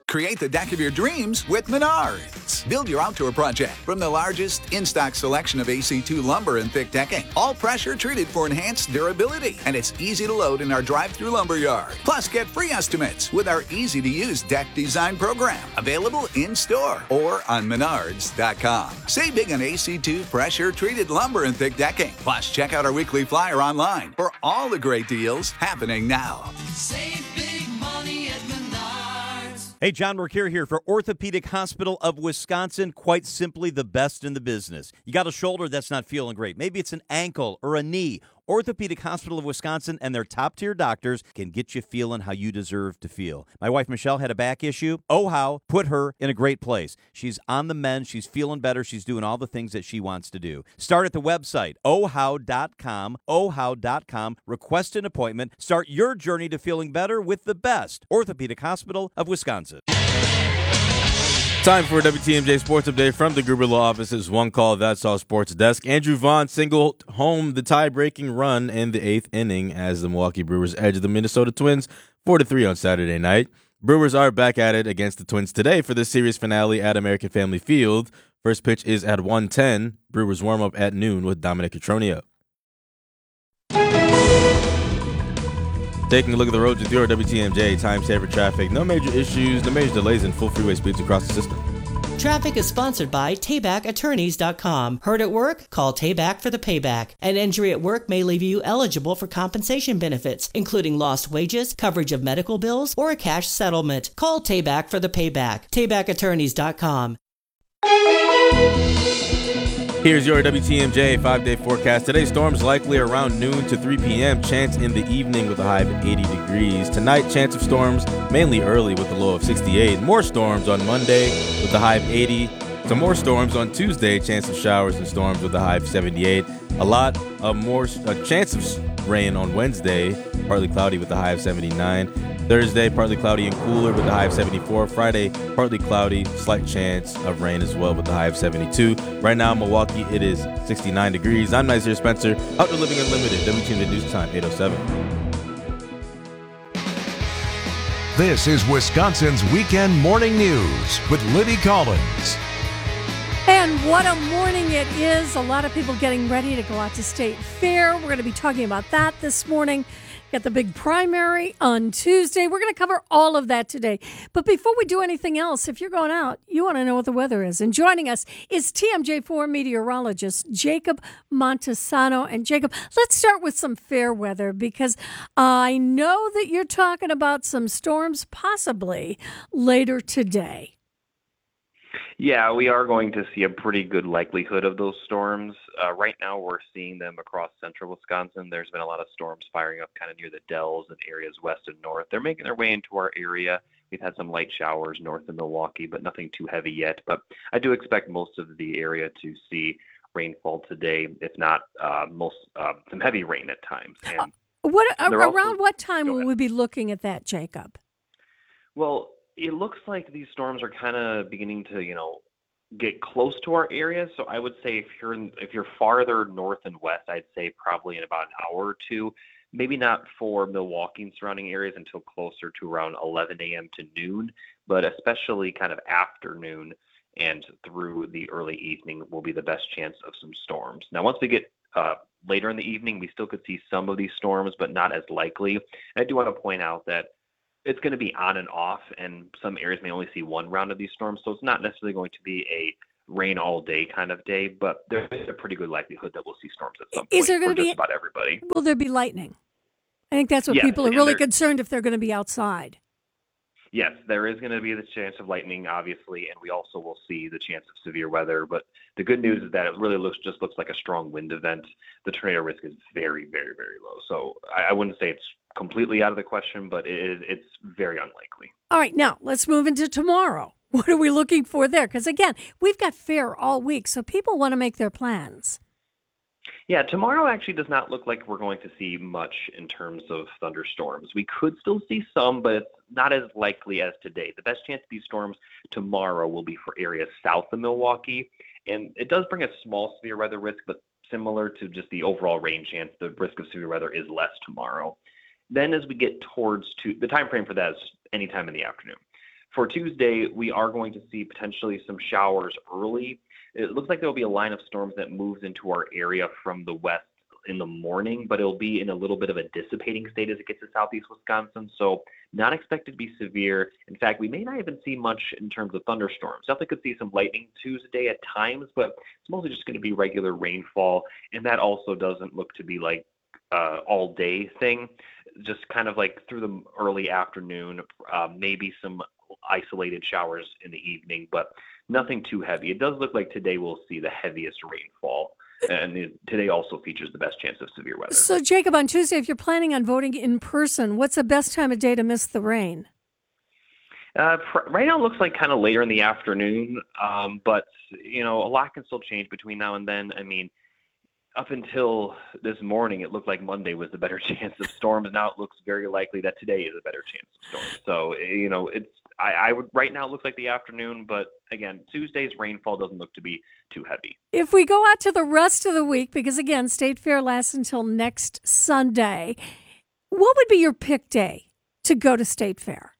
Create the deck of your dreams with Menards. Build your outdoor project from the largest in-stock selection of AC2 lumber and thick decking. All pressure treated for enhanced durability. And it's easy to load in our drive-through lumber yard. Plus, get free estimates with our easy-to-use deck design program. Available in-store or on Menards.com. Save big on AC2 pressure-treated lumber and thick decking. Plus, check out our weekly flyer online for all the great deals happening now. Save big money at Menards. Hey, John Mercure here for Orthopedic Hospital of Wisconsin. Quite simply the best in the business. You got a shoulder that's not feeling great. Maybe it's an ankle or a knee. Orthopedic Hospital of Wisconsin and their top-tier doctors can get you feeling how you deserve to feel. My wife, Michelle, had a back issue. OHOW put her in a great place. She's on the mend. She's feeling better. She's doing all the things that she wants to do. Start at the website, ohow.com, ohow.com. Request an appointment. Start your journey to feeling better with the best. Orthopedic Hospital of Wisconsin. Time for a WTMJ Sports Update from the Gruber Law Office's One Call That's All Sports Desk. Andrew Vaughn singled home the tie-breaking run in the 8th inning as the Milwaukee Brewers edged the Minnesota Twins 4-3 on Saturday night. Brewers are back at it against the Twins today for the series finale at American Family Field. First pitch is at 1:10. Brewers warm up at noon with Dominic Cotroneo. Taking a look at the roads with your WTMJ time saver traffic. No major issues, no major delays, and full freeway speeds across the system. Traffic is sponsored by TaybackAttorneys.com. Heard at work? Call Tayback for the payback. An injury at work may leave you eligible for compensation benefits, including lost wages, coverage of medical bills, or a cash settlement. Call Tayback for the payback. TaybackAttorneys.com. Here's your WTMJ 5-day forecast. Today, storms likely around noon to 3 p.m. Chance in the evening with a high of 80 degrees. Tonight, chance of storms mainly early with a low of 68. More storms on Monday with a high of 80. Some more storms on Tuesday. Chance of showers and storms with a high of 78. A chance of rain on Wednesday. Partly cloudy with a high of 79. Thursday, partly cloudy and cooler with a high of 74. Friday, partly cloudy, slight chance of rain as well with a high of 72. Right now in Milwaukee, it is 69 degrees. I'm Nazir Spencer, Outdoor Living Unlimited, WTMJ News Time, 8:07. This is Wisconsin's Weekend Morning News with Libby Collins. And what a morning it is. A lot of people getting ready to go out to State Fair. We're going to be talking about that this morning. Got the big primary on Tuesday. We're going to cover all of that today. But before we do anything else, if you're going out, you want to know what the weather is. And joining us is TMJ4 meteorologist Jacob Montesano. And Jacob, let's start with some fair weather because I know that you're talking about some storms possibly later today. Yeah, we are going to see a pretty good likelihood of those storms. Right now, we're seeing them across central Wisconsin. There's been a lot of storms firing up kind of near the Dells and areas west and north. They're making their way into our area. We've had some light showers north of Milwaukee, but nothing too heavy yet. But I do expect most of the area to see rainfall today, if not some heavy rain at times. And around what time will we be looking at that, Jacob? Well, it looks like these storms are kind of beginning to, get close to our area. So I would say if you're farther north and west, I'd say probably in about an hour or two. Maybe not for Milwaukee and surrounding areas until closer to around 11 a.m. to noon, but especially kind of afternoon and through the early evening will be the best chance of some storms. Now, once we get later in the evening, we still could see some of these storms, but not as likely. And I do want to point out that it's going to be on and off, and some areas may only see one round of these storms, so it's not necessarily going to be a rain all day kind of day, but there's a pretty good likelihood that we'll see storms at some point. Is there going to be just about everybody? Will there be lightning? I think that's what Yes, people are and really concerned if they're going to be outside. Yes, there is going to be the chance of lightning, obviously, and we also will see the chance of severe weather. But the good news is that it really looks like a strong wind event. The tornado risk is very, very, very low. So I wouldn't say it's completely out of the question, but it's very unlikely. All right, now let's move into tomorrow. What are we looking for there? Because, again, we've got fair all week, so people want to make their plans. Yeah, tomorrow actually does not look like we're going to see much in terms of thunderstorms. We could still see some, but it's not as likely as today. The best chance of these storms tomorrow will be for areas south of Milwaukee, and it does bring a small severe weather risk, but similar to just the overall rain chance, the risk of severe weather is less tomorrow. Then as we get towards the time frame for that is any time in the afternoon. For Tuesday, we are going to see potentially some showers early. It looks like there will be a line of storms that moves into our area from the west in the morning, but it'll be in a little bit of a dissipating state as it gets to southeast Wisconsin. So not expected to be severe. In fact, we may not even see much in terms of thunderstorms. Definitely could see some lightning Tuesday at times, but it's mostly just going to be regular rainfall. And that also doesn't look to be like all day thing, just kind of like through the early afternoon, maybe some isolated showers in the evening, but nothing too heavy. It does look like today we'll see the heaviest rainfall. And today also features the best chance of severe weather. So, Jacob, on Tuesday, if you're planning on voting in person, what's the best time of day to miss the rain? Right now it looks like kind of later in the afternoon, but, a lot can still change between now and then. I mean, up until this morning, it looked like Monday was the better chance of storms. Now it looks very likely that today is a better chance of storms. So, I would right now it looks like the afternoon, but again, Tuesday's rainfall doesn't look to be too heavy. If we go out to the rest of the week, because again, State Fair lasts until next Sunday, what would be your pick day to go to State Fair?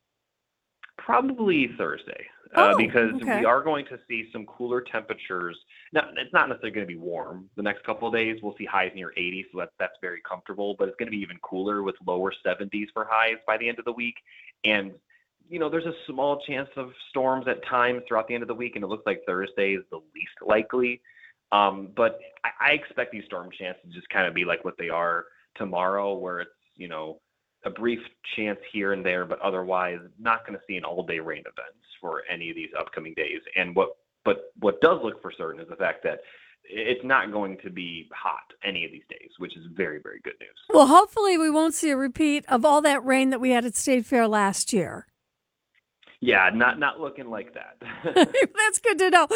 Probably Thursday, because we are going to see some cooler temperatures. Now, it's not necessarily going to be warm. The next couple of days, we'll see highs near 80, so that's very comfortable, but it's going to be even cooler with lower 70s for highs by the end of the week. And there's a small chance of storms at times throughout the end of the week, and it looks like Thursday is the least likely. But I expect these storm chances to just kind of be like what they are tomorrow, where it's, a brief chance here and there, but otherwise not going to see an all-day rain events for any of these upcoming days. And what does look for certain is the fact that it's not going to be hot any of these days, which is very, very good news. Well, hopefully we won't see a repeat of all that rain that we had at State Fair last year. Yeah, not looking like that. That's good to know.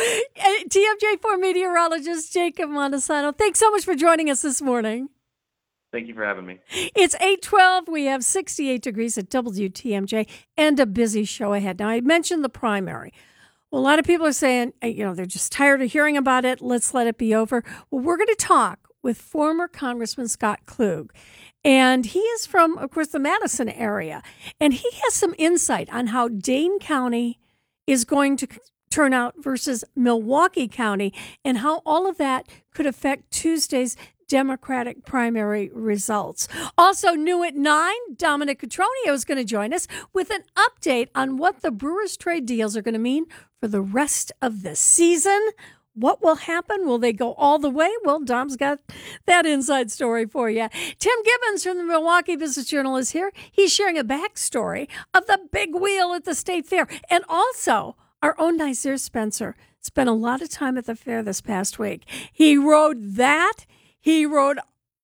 TMJ4 meteorologist Jacob Montesano, thanks so much for joining us this morning. Thank you for having me. It's 8:12. We have 68 degrees at WTMJ and a busy show ahead. Now, I mentioned the primary. Well, a lot of people are saying, they're just tired of hearing about it. Let's let it be over. Well, we're going to talk with former Congressman Scott Klug. And he is from, of course, the Madison area. And he has some insight on how Dane County is going to turn out versus Milwaukee County and how all of that could affect Tuesday's Democratic primary results. Also new at 9, Dominic Cotroneo is going to join us with an update on what the Brewers trade deals are going to mean for the rest of the season. What will happen? Will they go all the way? Well, Dom's got that inside story for you. Tim Gibbons from the Milwaukee Business Journal is here. He's sharing a backstory of the big wheel at the State Fair. And also, our own Nazir Spencer spent a lot of time at the fair this past week. He rode that. He rode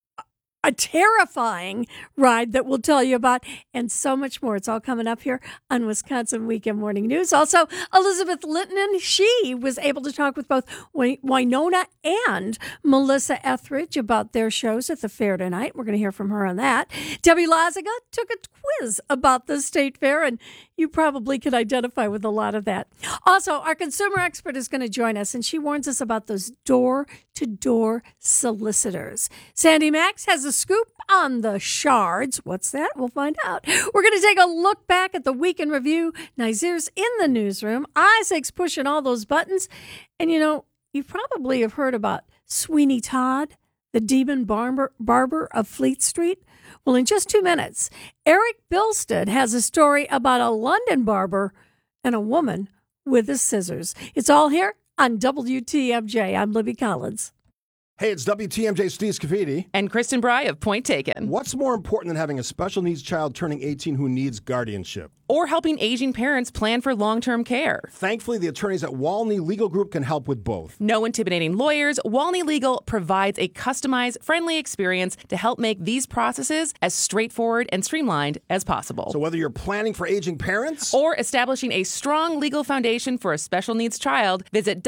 a terrifying ride that we'll tell you about, and so much more. It's all coming up here on Wisconsin Weekend Morning News. Also, Elizabeth Linton, she was able to talk with both Winona and Melissa Etheridge about their shows at the fair tonight. We're going to hear from her on that. Debbie Lazaga took a quiz about the State Fair, and you probably could identify with a lot of that. Also, our consumer expert is going to join us, and she warns us about those door-to-door solicitors. Sandy Max has a scoop on the shards. What's that? We'll find out. We're going to take a look back at the week in review. Nazir's in the newsroom. Isaac's pushing all those buttons. And, you probably have heard about Sweeney Todd, the demon barber of Fleet Street. Well, in just 2 minutes, Eric Bilstead has a story about a London barber and a woman with the scissors. It's all here on WTMJ. I'm Libby Collins. Hey, it's WTMJ Steve Scafidi. And Kristen Bry of Point Taken. What's more important than having a special needs child turning 18 who needs guardianship? Or helping aging parents plan for long-term care. Thankfully, the attorneys at Walney Legal Group can help with both. No intimidating lawyers, Walney Legal provides a customized, friendly experience to help make these processes as straightforward and streamlined as possible. So whether you're planning for aging parents or establishing a strong legal foundation for a special needs child, visit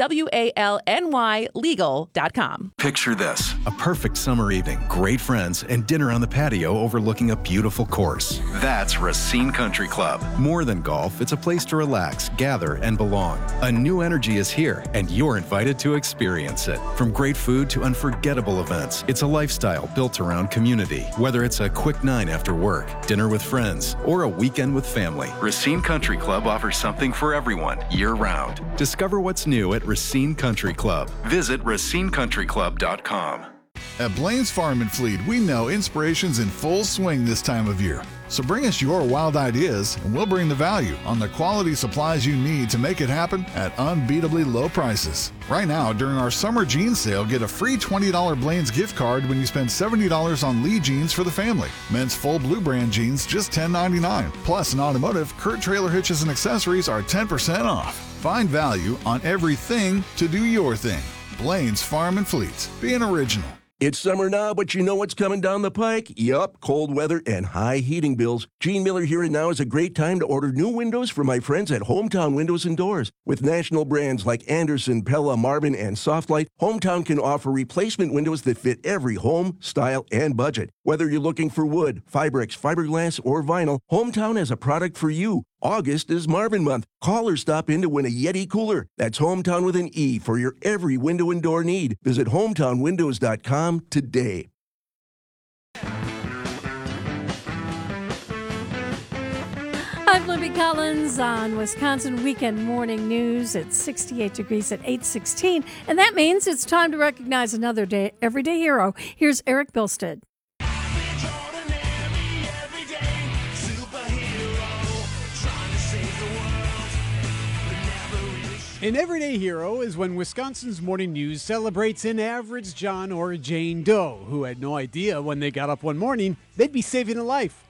WALNYlegal.com. Picture this: a perfect summer evening, great friends, and dinner on the patio overlooking a beautiful course. That's Racine Country Club. More than golf, it's a place to relax, gather, and belong. A new energy is here, and you're invited to experience it. From great food to unforgettable events, it's a lifestyle built around community. Whether it's a quick 9 after work, dinner with friends, or a weekend with family, Racine Country Club offers something for everyone, year-round. Discover what's new at Racine Country Club. Visit RacineCountryClub.com. At Blaine's Farm and Fleet, we know inspiration's in full swing this time of year. So bring us your wild ideas, and we'll bring the value on the quality supplies you need to make it happen at unbeatably low prices. Right now, during our summer jeans sale, get a free $20 Blaine's gift card when you spend $70 on Lee jeans for the family. Men's full blue brand jeans, just $10.99. Plus, in automotive, Kurt Trailer Hitches and Accessories are 10% off. Find value on everything to do your thing. Blaine's Farm and Fleet. Be an original. It's summer now, but you know what's coming down the pike? Yup, cold weather and high heating bills. Gene Miller here, and now is a great time to order new windows from my friends at Hometown Windows and Doors. With national brands like Anderson, Pella, Marvin, and Softlight, Hometown can offer replacement windows that fit every home, style, and budget. Whether you're looking for wood, Fibrex, fiberglass, or vinyl, Hometown has a product for you. August is Marvin month. Call or stop in to win a Yeti cooler. That's Hometown with an E for your every window and door need. Visit hometownwindows.com today. I'm Libby Collins on Wisconsin Weekend Morning News. It's 68 degrees at 8:16, and that means it's time to recognize another everyday hero. Here's Eric Bilstead. An everyday hero is when Wisconsin's Morning News celebrates an average John or Jane Doe who had no idea when they got up one morning they'd be saving a life.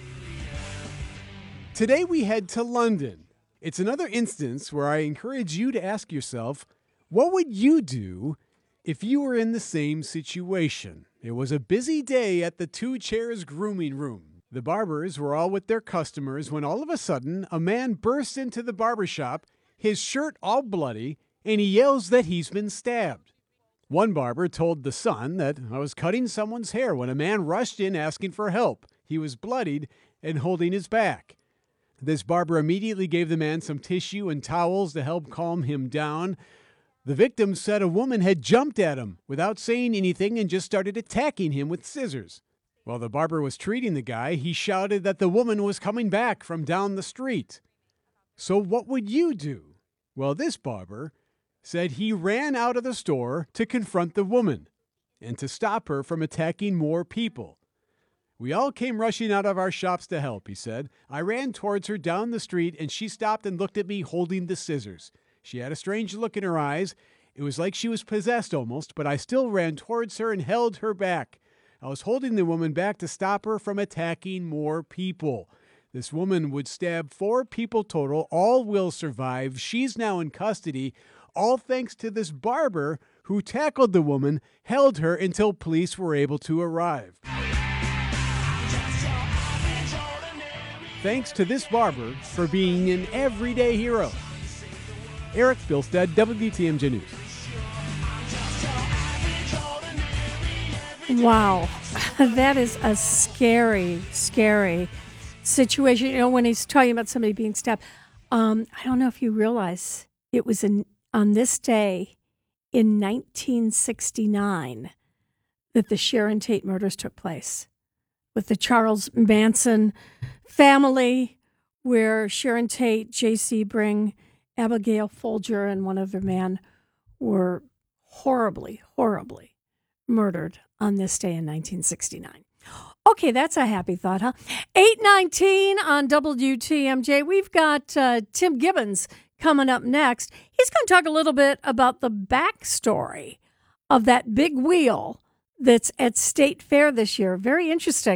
Today we head to London. It's another instance where I encourage you to ask yourself, what would you do if you were in the same situation? It was a busy day at the Two Chairs grooming room. The barbers were all with their customers when all of a sudden a man bursts into the barber shop, his shirt all bloody, and he yells that he's been stabbed. One barber told The Sun that I was cutting someone's hair when a man rushed in asking for help. He was bloodied and holding his back. This barber immediately gave the man some tissue and towels to help calm him down. The victim said a woman had jumped at him without saying anything and just started attacking him with scissors. While the barber was treating the guy, he shouted that the woman was coming back from down the street. So what would you do? Well, this barber said he ran out of the store to confront the woman and to stop her from attacking more people. We all came rushing out of our shops to help, he said. I ran towards her down the street, and she stopped and looked at me holding the scissors. She had a strange look in her eyes. It was like she was possessed almost, but I still ran towards her and held her back. I was holding the woman back to stop her from attacking more people. This woman would stab 4 people total. All will survive. She's now in custody, all thanks to this barber who tackled the woman, held her until police were able to arrive. Thanks to this barber for being an everyday hero. Eric Bilstead, WTMJ News. Wow, that is a scary, scary situation. You know, when he's talking about somebody being stabbed, I don't know if you realize it was on this day in 1969 that the Sharon Tate murders took place, with the Charles Manson family, where Sharon Tate, J.C. Bring, Abigail Folger, and one other man were horribly, horribly murdered on this day in 1969. Okay, that's a happy thought, huh? 8:19 on WTMJ. We've got Tim Gibbons coming up next. He's going to talk a little bit about the backstory of that big wheel that's at State Fair this year. Very interesting.